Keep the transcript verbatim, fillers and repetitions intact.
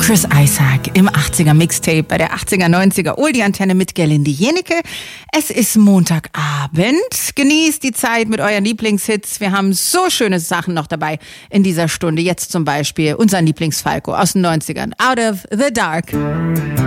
Chris Isaak im achtziger Mixtape bei der achtziger neunziger Oldie-Antenne mit Gerlinde Jenecke. Es ist Montagabend. Genießt die Zeit mit euren Lieblingshits. Wir haben so schöne Sachen noch dabei in dieser Stunde. Jetzt zum Beispiel unser Lieblingsfalco aus den neunzigern. Out of the Dark.